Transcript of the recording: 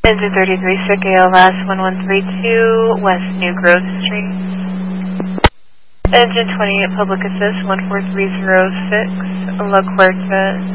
Engine 33, Sick ALS 1132, West New Grove Street. Engine 28, Public Assist 14306, La Cuarta